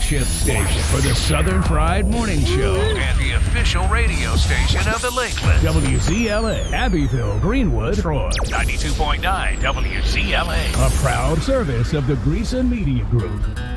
flagship station for the Southern Fried Morning Show. And the official radio station of the Lakeland. WZLA, Abbeville, Greenwood, Troy. 92.9 WZLA. A proud service of the Greason Media Group.